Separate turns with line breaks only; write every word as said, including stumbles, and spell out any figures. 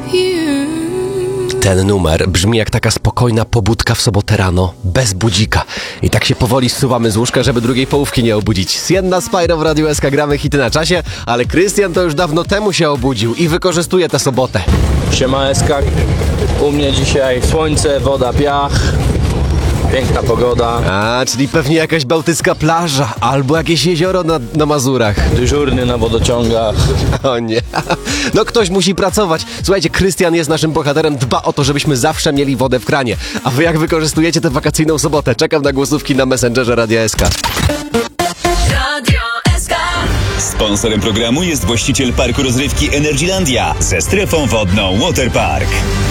Ten numer brzmi jak taka spokojna pobudka w sobotę rano, bez budzika. I tak się powoli zsuwamy z łóżka, żeby drugiej połówki nie obudzić. Sienna, Spyro w Radiu S K, gramy hity na czasie, ale Krystian to już dawno temu się obudził i wykorzystuje tę sobotę.
Siema S K, u mnie dzisiaj słońce, woda, piach, piękna pogoda.
A, czyli pewnie jakaś bałtycka plaża albo jakieś jezioro na, na Mazurach.
Dyżurny na wodociągach.
O nie. No ktoś musi pracować. Słuchajcie, Krystian jest naszym bohaterem, dba o to, żebyśmy zawsze mieli wodę w kranie. A wy jak wykorzystujecie tę wakacyjną sobotę? Czekam na głosówki na Messengerze Radia S K.
Radio S K.
Sponsorem programu jest właściciel parku rozrywki Energylandia ze strefą wodną Waterpark.